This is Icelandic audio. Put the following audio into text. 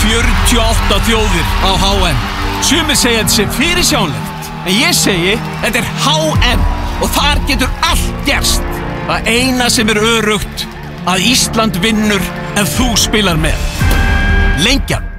48 þjóðir á HM. Sumir segja þetta sé fyrirsjánlegt, en ég segi þetta er HM og þar getur allt gerst. Það eina sem er öruggt, að Ísland vinnur ef þú spilar með. Lengjan.